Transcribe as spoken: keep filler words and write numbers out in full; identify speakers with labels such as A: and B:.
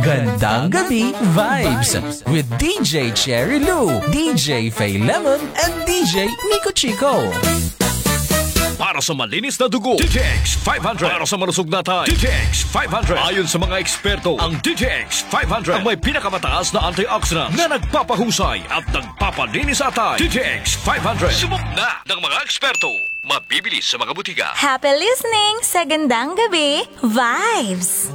A: Gandang Gabi Vibes with D J Cherry Lou, D J Faye Lemon, and D J Nico Chico.
B: Para sa malinis na dugo, D T X five hundred. Para sa malusog na tayo, D T X five hundred. Ayon sa mga eksperto, ang D T X five hundred ang may pinakamataas na antioxidants na nagpapahusay at nagpapalinis sa atay. D T X five hundred. Subok na ng mga eksperto. Mabibili sa mga butika.
C: Happy listening sa Gandang Gabi Vibes!